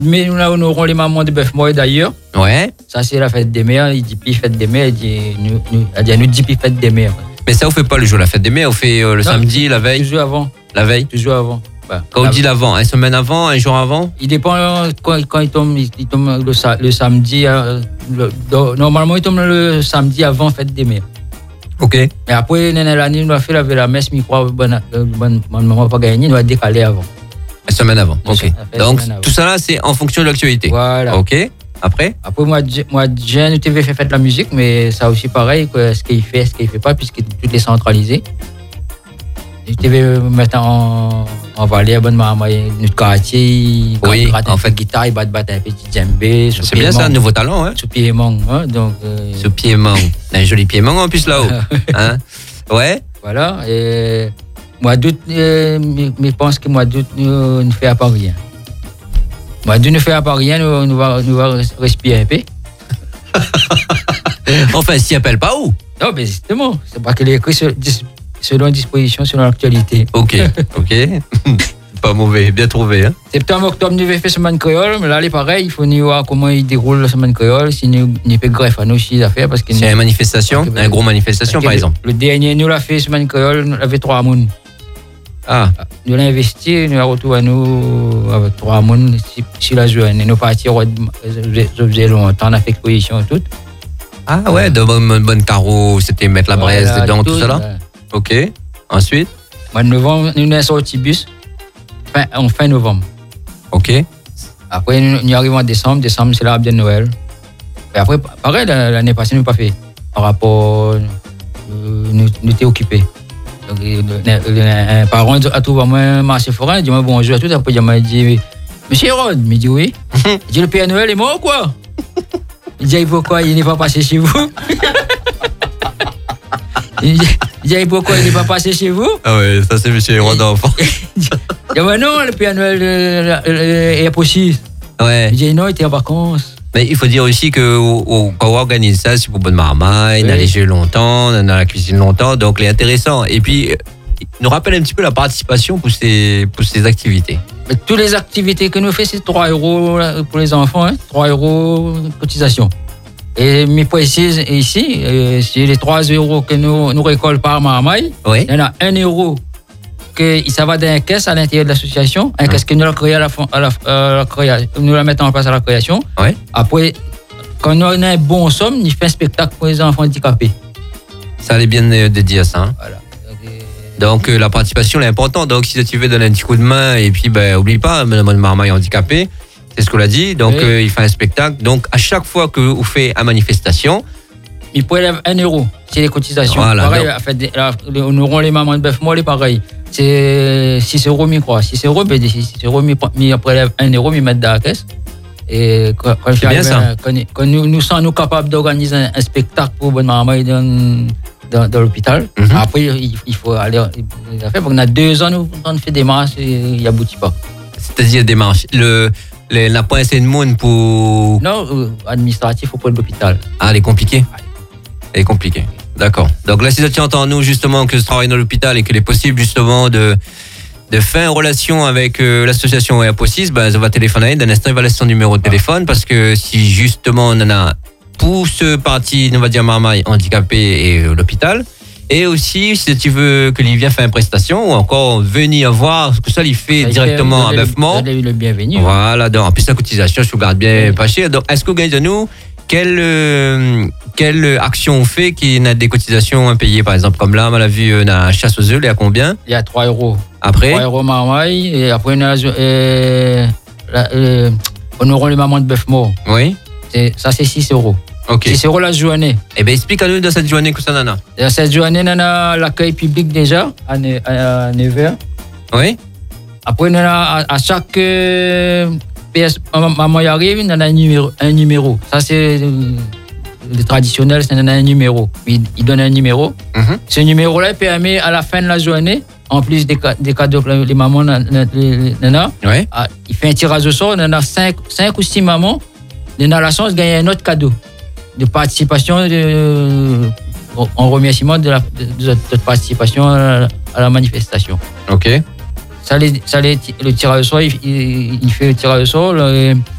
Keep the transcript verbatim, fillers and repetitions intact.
Mais nous honorons les mamans de bœuf mort d'ailleurs. Ouais. Ça, c'est la fête des mères. Il dit puis fête des mères. Il dit nous, nous, il dit, nous dit puis fête des mères. Mais ça, on fait pas le jour de la fête des mères. On fait euh, le non, samedi, la veille. Toujours avant. La veille. Toujours avant. Bah, quand on dit l'avant, une semaine avant, un jour avant. Il dépend quand, quand il tombe, il tombe le, le samedi. Le, normalement, il tombe le samedi avant fête des mères. Ok. Mais après, l'année, nous a fait la messe, mais je crois que bonne, bonne, bonne maman pas gagné, nous a décalé avant. Une semaine avant. Ok. Donc tout ça là, c'est en fonction de l'actualité. Voilà. Ok. Après. Après moi, moi, j'ai nous t'avais fait faire de la musique, mais ça aussi pareil, quoi, ce qu'il fait, ce qu'il fait pas, puisque tout est centralisé. Je t'avais mettre en en Valais, bonne maman, notre quartier. Oui. En fait, guitare, il bat bat un petit djembé. C'est bien ça, un nouveau talent, hein. Sous piémon, hein. Donc. Euh... Sous piémon. Un joli piémon en plus là-haut. Hein. Ouais. Voilà. Et mois d'août, euh, je pense que mois d'août, nous ne fait pas rien. Mois d'août, ne fait pas rien, nous, nous va, nous va respirer un peu. Enfin, s'y appelle pas où? Non, mais justement, c'est pas qu'il est écrit selon disposition, selon l'actualité. Ok, ok. Pas mauvais, bien trouvé. Hein. Septembre, octobre, nous avons fait semaine créole, mais là, c'est pareil, il faut nous voir comment il déroule la semaine créole, si nous avons fait greffe à nos chiffres d'affaires. C'est une manifestation, une grosse manifestation par exemple. Le dernier, nous l'avons fait semaine créole, nous avons trois mounes. Ah. Nous l'avons investi, nous avons retrouvé à nous avec trois mounes sur la journée. Nous partions, ça faisait longtemps, on a fait exposition et tout. Ah ouais, de bonnes bonne carreaux, c'était mettre la braise voilà, dedans, tout, tout ça là. Ouais. Ok. Ensuite. En novembre, nous avons sorti bus. Fin, en fin novembre. Ok. Après, nous, nous arrivons en décembre. Décembre, c'est l'arbre de Noël. Et après, pareil, l'année passée, nous n'avons pas fait. Par rapport, euh, nous nous étions occupés. Donc, un parent a trouvé un marché forain. Il dit bonjour à tous. Après, il m'a dit, Monsieur Rod, il dit oui. Il dit le Père Noël est mort ou quoi? Il dit pourquoi il n'est pas passé chez vous? Il dit pourquoi il n'est pas passé chez vous? Ah ouais, ça c'est Monsieur Héros d'enfant. Il dit non, le Père Noël est possible. Ouais. Il dit non, il était en vacances. Mais il faut dire aussi que au, quand on organise ça, c'est pour bonne marmaille, oui. On a les jeux longtemps, on a la cuisine longtemps, donc c'est intéressant. Et puis, il nous rappelle un petit peu la participation pour ces, pour ces activités. Mais toutes les activités que nous faisons, c'est trois euros pour les enfants, hein, trois euros de cotisation. Et mes précises ici, euh, c'est les trois euros que nous, nous récoltons par marmaille. Oui. Il y en a un euro que ça va dans une caisse à l'intérieur de l'association, une caisse que nous la créons à la, à la, à la création, nous la mettons en place à la création. Oui. Après, quand on a un bon somme, on fait un spectacle pour les enfants handicapés. Ça allait bien de dire ça. Hein. Voilà. Donc euh, la participation est importante. Donc si tu veux donner un petit coup de main et puis ben oublie pas, le marmaille handicapé. C'est ce qu'on a dit. Donc, oui. euh, il fait un spectacle. Donc, à chaque fois que vous faites une manifestation, il prélève un euro. C'est les cotisations. Voilà, pareil, en fait, là, on aura les mamans de bœuf molle, pareil. C'est six euros, je crois. six euros, mais six euros, il prélève un euro, il met dans la caisse. Et quand, quand, c'est bien ça. quand, quand nous, nous sommes capables d'organiser un, un spectacle pour bonne maman dans, dans, dans l'hôpital, mm-hmm. Après, il, il faut aller. On a deux ans, nous, on fait des marches et il n'aboutit pas. C'est-à-dire des marches. Le. Les, la point c'est une monde pour... Non, euh, administratif auprès de l'hôpital. Ah, elle est compliquée. Elle est compliquée. D'accord. Donc là, si tu entends nous justement que je travaille dans l'hôpital et qu'il est possible justement de, de faire une relation avec euh, l'association Impossible, ben, ça va téléphoner. D'un instant, il va laisser son numéro de téléphone parce que si justement on en a pour ce parti, on va dire marmaille, handicapé et euh, l'hôpital. Et aussi, si tu veux que lui vienne faire une prestation ou encore venir voir ce que ça lui fait ça directement à bœuf mort. Le bienvenu. Voilà, donc en plus la cotisation, je vous garde bien oui. Pas cher. Donc, est-ce que vous gagnez de nous quelle, euh, quelle action on fait qui a des cotisations impayées, par exemple? Comme là, on a vu, on a chasse aux œufs, il y a combien? Il y a trois euros. Après? trois euros marmaille, et après, on a euh, euh, on aura les mamans de bœuf mort. Oui. C'est, ça, c'est six euros. Ok. six euros la journée. Eh bien, explique-nous dans cette journée que ça en a. Dans cette journée, on a l'accueil public déjà, à neuf heures. Oui. Après, on a à, à chaque euh, P S, maman y arrive, on a un numéro. Un numéro. Ça, c'est euh, le traditionnel, c'est on a un numéro. Il, il donne un numéro. Mm-hmm. Ce numéro-là permet à la fin de la journée, en plus des, des cadeaux que les mamans nana, oui. Il fait un tirage au sort, on en a cinq ou six mamans, on a la chance de gagner un autre cadeau de participation de, en remerciement de, la, de, de, de participation à la, à la manifestation. Ok. ça les, ça les, le tirage au sort, il, il, il fait le tirage au sort. Le,